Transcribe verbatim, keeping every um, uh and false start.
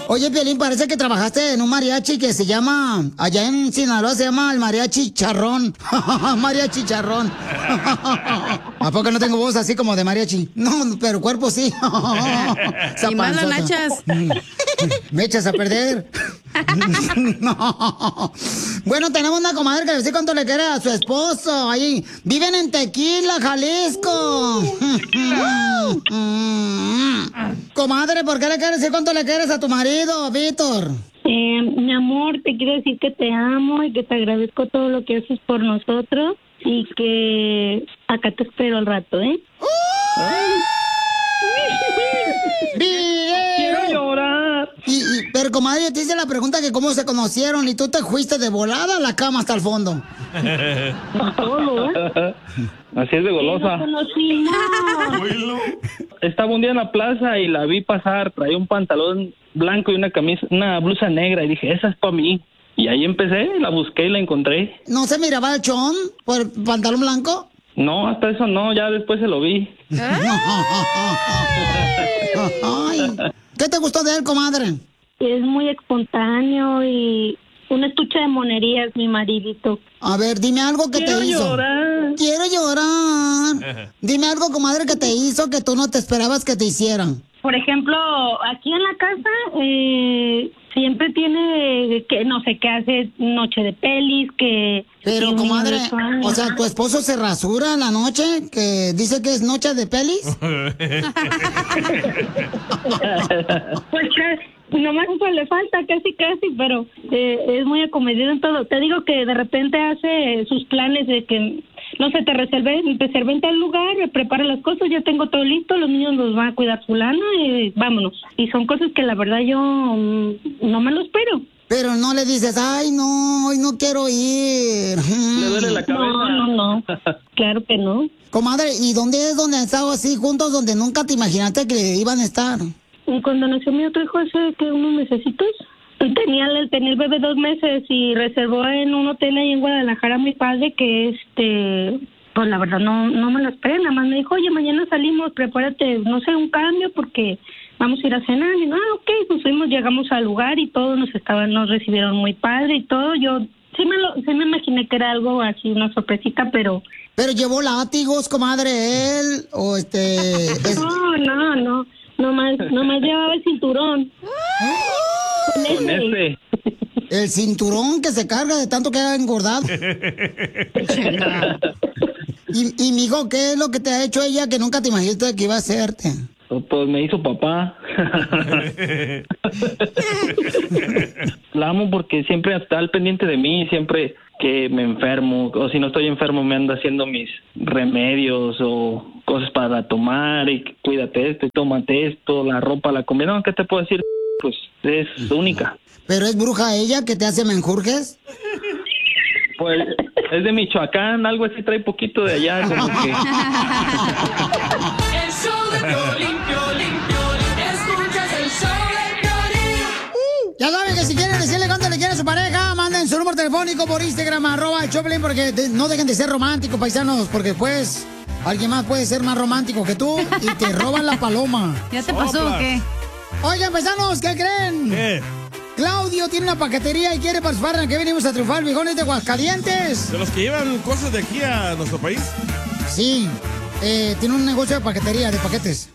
Oye, Piolín, parece que trabajaste en un mariachi que se llama, allá en Sinaloa se llama el mariachi charrón. Mariachi charrón. ¿A poco no tengo voz así como de mariachi? No, pero cuerpo sí. Esa Y más las panzota. nachas. Me echas a perder. No. Bueno, tenemos una comadre que le dice cuánto le quiere a su esposo. Ahí viven en Tequila, Jalisco. Comadre, ¿por qué le quieres decir cuánto le quieres a tu marido, Víctor? Eh, mi amor, te quiero decir que te amo y que te agradezco todo lo que haces por nosotros y que acá te espero al rato, ¿eh? ¡Quiero llorar! Y, y, pero, comadre, te hice la pregunta que cómo se conocieron y tú te fuiste de volada a la cama hasta el fondo. Todo, ¿eh? Así es de golosa. Nos conocimos. Estaba un día en la plaza y la vi pasar, traía un pantalón blanco y una camisa, una blusa negra y dije, esa es para mí. Y ahí empecé, la busqué y la encontré. ¿No se miraba el chón por el pantalón blanco? No, hasta eso no, ya después se lo vi. Ay. ¿Qué te gustó de él, comadre? Es muy espontáneo y un estuche de monerías, mi maridito. A ver, dime algo que Quiero te hizo. llorar. Quiero llorar. Dime algo, comadre, que te hizo que tú no te esperabas que te hicieran. Por ejemplo, aquí en la casa eh, siempre tiene que no sé qué hace noche de pelis, que... Pero, que comadre, mi- o sea, ¿tu esposo se rasura en la noche? ¿Que dice que es noche de pelis? Pues que nomás eso le falta, casi, casi, pero eh, es muy acomedido en todo. Te digo que de repente hace sus planes de que, no sé, te reservé, te reservé en tal lugar, me prepara las cosas, ya tengo todo listo, los niños los van a cuidar fulano y vámonos. Y son cosas que la verdad yo mm, no me lo espero. Pero no le dices, ay, no, hoy no quiero ir. Le duele la cabeza. No, no, no. Claro que no. Comadre, ¿y dónde es donde han estado así juntos, donde nunca te imaginaste que iban a estar? Y cuando nació mi otro hijo hace que unos mesecitos, tenía el, tenía el bebé dos meses y reservó en un hotel ahí en Guadalajara mi padre que este, pues la verdad no no me lo esperé, nada más me dijo, oye, mañana salimos, prepárate, no sé, un cambio porque vamos a ir a cenar. Y no, ah, ok, pues fuimos, llegamos al lugar y todos nos estaban, nos recibieron muy padre y todo. Yo sí me lo, sí me imaginé que era algo así, una sorpresita, pero... Pero llevó látigos, comadre, él, o este... es- No, no, no, nomás, nomás llevaba el cinturón. Con Con ese. ese. El cinturón que se carga de tanto que ha engordado. Y, y, mijo, ¿qué es lo que te ha hecho ella que nunca te imaginaste que iba a hacerte? Pues me hizo papá. La amo porque siempre está al pendiente de mí, siempre que me enfermo, o si no estoy enfermo me anda haciendo mis remedios o cosas para tomar y cuídate esto y tómate esto, la ropa, la comida. No, ¿qué te puedo decir? Pues es única. ¿Pero es bruja ella que te hace menjurjes? Pues es de Michoacán, algo así, trae poquito de allá, como que... El show de Piolín, Piolín, Piolín. Escuchas el show de Piolín. Ya saben que si quieren decirle cuánto le quiere a su pareja, manden su número telefónico por Instagram, arroba el Choplin, porque de- no dejen de ser románticos, paisanos, porque después alguien más puede ser más romántico que tú y te roban la paloma. ¿Ya te pasó o qué? Oigan, paisanos, ¿qué creen? ¿Qué? Claudio tiene una paquetería y quiere participar en el que venimos a triunfar, viejones de Aguascalientes. ¿De los que llevan cosas de aquí a nuestro país? Sí, eh, tiene un negocio de paquetería, de paquetes.